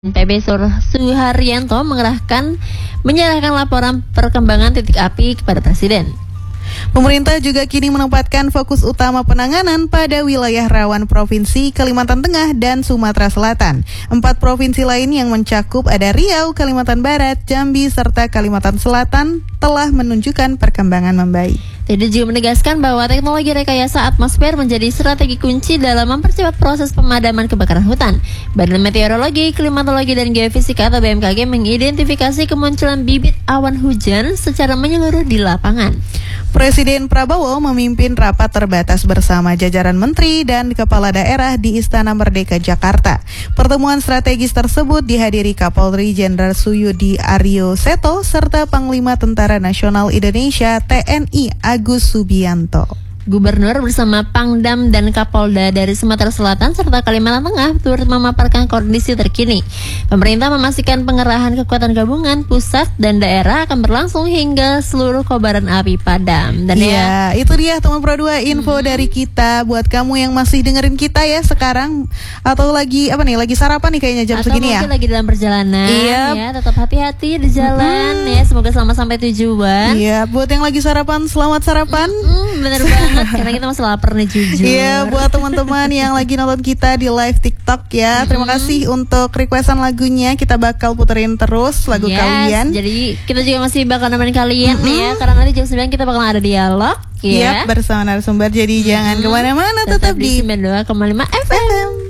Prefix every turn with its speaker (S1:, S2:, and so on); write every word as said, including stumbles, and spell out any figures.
S1: P B Suharyanto mengerahkan menyerahkan laporan perkembangan titik api kepada Presiden.
S2: Pemerintah juga kini menempatkan fokus utama penanganan pada wilayah rawan Provinsi Kalimantan Tengah dan Sumatera Selatan. Empat provinsi lain yang mencakup ada Riau, Kalimantan Barat, Jambi, serta Kalimantan Selatan telah menunjukkan perkembangan membaik.
S1: Teddy juga menegaskan bahwa teknologi rekayasa atmosfer menjadi strategi kunci dalam mempercepat proses pemadaman kebakaran hutan. Badan Meteorologi, Klimatologi, dan Geofisika atau B M K G mengidentifikasi kemunculan bibit awan hujan secara menyeluruh di lapangan.
S2: Presiden Prabowo memimpin rapat terbatas bersama jajaran menteri dan kepala daerah di Istana Merdeka, Jakarta. Pertemuan strategis tersebut dihadiri Kapolri Jenderal Suyudi Aryo Seto serta Panglima Tentara Nasional Indonesia T N I Agus Subianto.
S1: Gubernur bersama Pangdam dan Kapolda dari Sumatera Selatan serta Kalimantan Tengah turut memaparkan kondisi terkini. Pemerintah memastikan pengerahan kekuatan gabungan pusat dan daerah akan berlangsung hingga seluruh kobaran api padam. Dan
S2: ya, ya itu dia teman Pro dua info hmm. dari kita buat kamu yang masih dengerin kita ya sekarang atau lagi apa nih lagi sarapan nih kayaknya jam
S1: atau
S2: segini ya.
S1: Atau mungkin lagi dalam perjalanan.
S2: Iya.
S1: Ya, tetap hati-hati di jalan hmm. ya. Semoga selamat sampai tujuan.
S2: Iya, buat yang lagi sarapan selamat sarapan.
S1: Hmm, bener banget. Karena kita masih lapar nih jujur.
S2: Iya, buat teman-teman yang lagi nonton kita di live TikTok ya, terima mm-hmm. kasih untuk requestan lagunya. Kita bakal puterin terus lagu
S1: yes,
S2: kalian.
S1: Jadi kita juga masih bakal nemenin kalian mm-hmm. ya, karena nanti jam sembilan kita bakal ada dialog ya.
S2: Iya, bersama narasumber. Jadi mm-hmm. jangan kemana-mana, tetap, tetap di
S1: sembilan puluh dua koma lima F M.